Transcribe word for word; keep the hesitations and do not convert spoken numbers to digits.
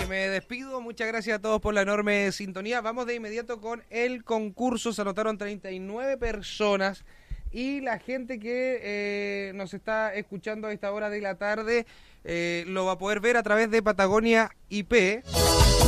que me despido. Muchas gracias a todos por la enorme sintonía. Vamos de inmediato con el concurso. Se anotaron treinta y nueve personas y la gente que eh, nos está escuchando a esta hora de la tarde eh, lo va a poder ver a través de Patagonia I P.